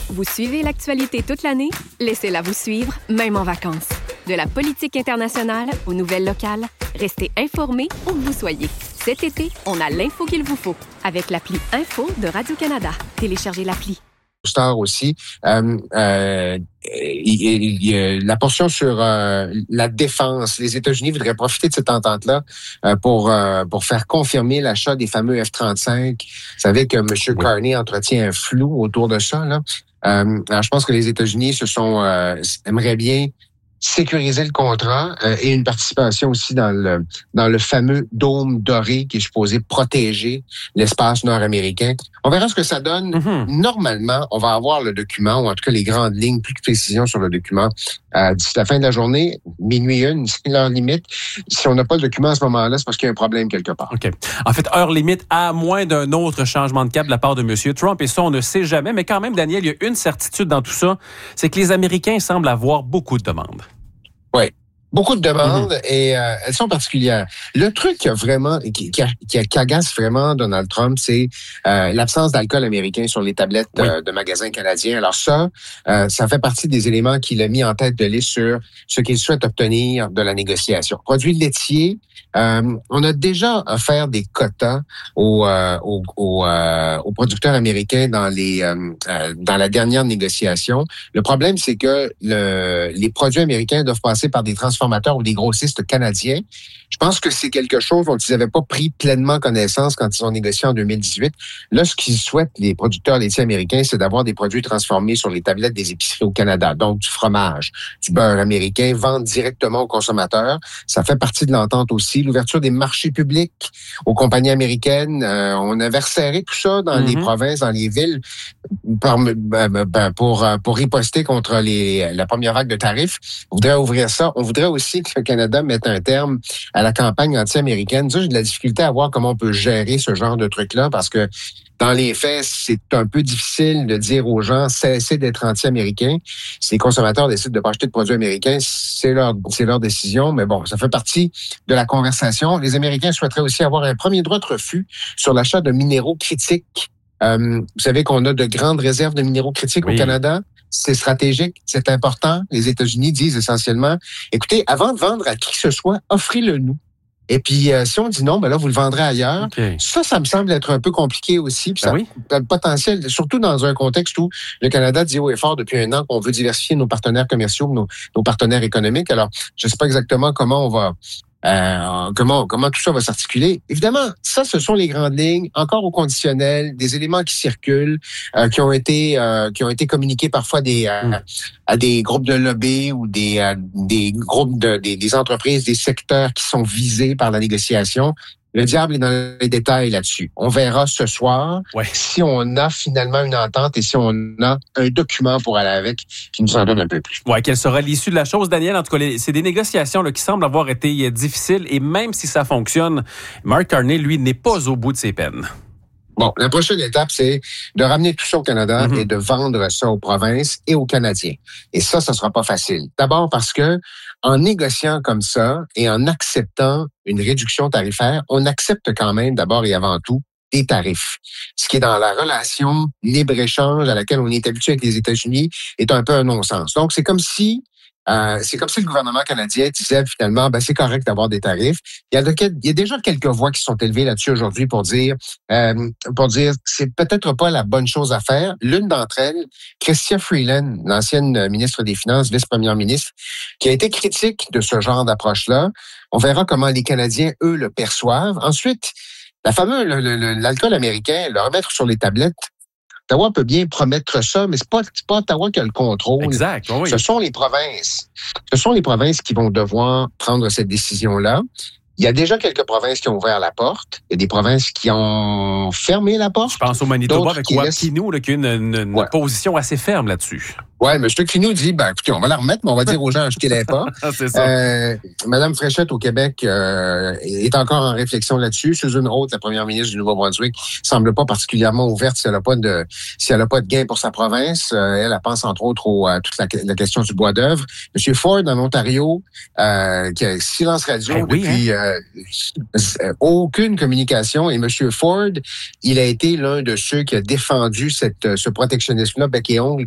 Vous suivez l'actualité toute l'année? Laissez-la vous suivre, même en vacances. De la politique internationale aux nouvelles locales, restez informés où que vous soyez. Cet été, on a l'info qu'il vous faut avec l'appli Info de Radio-Canada. Téléchargez l'appli. Star aussi. La portion sur la défense. Les États-Unis voudraient profiter de cette entente-là pour faire confirmer l'achat des fameux F-35. Vous savez que M. Carney entretient un flou autour de ça, là. Alors, je pense que les États-Unis aimeraient bien sécuriser le contrat et une participation aussi dans le fameux dôme doré qui est supposé protéger l'espace nord-américain. On verra ce que ça donne. Normalement, on va avoir le document, ou en tout cas les grandes lignes, plus de précision sur le document d'ici la fin de la journée, minuit 1, c'est l'heure limite. Si on n'a pas le document à ce moment-là, c'est parce qu'il y a un problème quelque part. OK. En fait, heure limite à moins d'un autre changement de cap de la part de M. Trump, et ça, on ne sait jamais. Mais quand même, Daniel, il y a une certitude dans tout ça, c'est que les Américains semblent avoir beaucoup de demandes. Oui. Beaucoup de demandes et elles sont particulières. Le truc qui agace vraiment Donald Trump, c'est l'absence d'alcool américain sur les tablettes de magasins canadiens. Alors ça fait partie des éléments qu'il a mis en tête de liste sur ce qu'il souhaite obtenir de la négociation. Produits laitiers, on a déjà offert des quotas aux producteurs américains dans la dernière négociation. Le problème, c'est que les produits américains doivent passer par des transformateurs ou des grossistes canadiens. Je pense que c'est quelque chose dont ils n'avaient pas pris pleinement connaissance quand ils ont négocié en 2018. Là, ce qu'ils souhaitent, les producteurs laitiers américains, c'est d'avoir des produits transformés sur les tablettes des épiceries au Canada. Donc, du fromage, du beurre américain, vendre directement aux consommateurs. Ça fait partie de l'entente aussi. L'ouverture des marchés publics aux compagnies américaines. On avait resserré tout ça dans les provinces, dans les villes, pour riposter contre la première vague de tarifs. On voudrait ouvrir ça. On voudrait aussi que le Canada mette un terme à la campagne anti-américaine. Ça, j'ai de la difficulté à voir comment on peut gérer ce genre de truc-là parce que dans les faits, c'est un peu difficile de dire aux gens cessez d'être anti-américains. Si les consommateurs décident de pas acheter de produits américains, c'est leur décision. Mais bon, ça fait partie de la conversation. Les Américains souhaiteraient aussi avoir un premier droit de refus sur l'achat de minéraux critiques. Vous savez qu'on a de grandes réserves de minéraux critiques au Canada. C'est stratégique, c'est important. Les États-Unis disent essentiellement, écoutez, avant de vendre à qui que ce soit, offrez-le nous. Et puis, si on dit non, ben là, vous le vendrez ailleurs. Okay. Ça me semble être un peu compliqué aussi. Puis ça a le potentiel, surtout dans un contexte où le Canada dit haut et fort depuis un an qu'on veut diversifier nos partenaires commerciaux, nos partenaires économiques. Alors, je ne sais pas exactement comment on va... comment tout ça va s'articuler. Évidemment, ça, ce sont les grandes lignes, encore au conditionnel, des éléments qui circulent, qui ont été communiqués parfois à des groupes de lobby ou des groupes des entreprises, des secteurs qui sont visés par la négociation. Le diable est dans les détails là-dessus. On verra ce soir si on a finalement une entente et si on a un document pour aller avec qui nous en donne un peu plus. Oui, quelle sera l'issue de la chose, Daniel? En tout cas, c'est des négociations là, qui semblent avoir été difficiles et même si ça fonctionne, Mark Carney, lui, n'est pas au bout de ses peines. Bon, la prochaine étape, c'est de ramener tout ça au Canada et de vendre ça aux provinces et aux Canadiens. Et ça sera pas facile. D'abord parce que en négociant comme ça et en acceptant une réduction tarifaire, on accepte quand même d'abord et avant tout des tarifs. Ce qui est dans la relation libre-échange à laquelle on est habitué avec les États-Unis est un peu un non-sens. Donc, c'est comme si le gouvernement canadien disait finalement, c'est correct d'avoir des tarifs. Il y a déjà quelques voix qui sont élevées là-dessus aujourd'hui pour dire c'est peut-être pas la bonne chose à faire. L'une d'entre elles, Chrystia Freeland, l'ancienne ministre des Finances, vice-première ministre, qui a été critique de ce genre d'approche-là. On verra comment les Canadiens, eux, le perçoivent. Ensuite, l'alcool américain, le remettre sur les tablettes, Ottawa peut bien promettre ça, mais c'est pas Ottawa qui a le contrôle. Exact. Oui. Ce sont les provinces. Ce sont les provinces qui vont devoir prendre cette décision-là. Il y a déjà quelques provinces qui ont ouvert la porte. Il y a des provinces qui ont fermé la porte. Je pense au Manitoba avec Wapkinou, qui a une position assez ferme là-dessus. Oui, M. Kinou dit, écoutez, on va la remettre, mais on va dire aux gens, achetez-les pas. C'est ça. Mme Fréchette au Québec est encore en réflexion là-dessus. Susan Haute, la première ministre du Nouveau-Brunswick, semble pas particulièrement ouverte si elle n'a pas de gain pour sa province. Elle pense entre autres à toute la question du bois d'œuvre. M. Ford, en Ontario, qui a silence radio depuis aucune communication. Et M. Ford, il a été l'un de ceux qui a défendu ce protectionnisme-là bec et ongle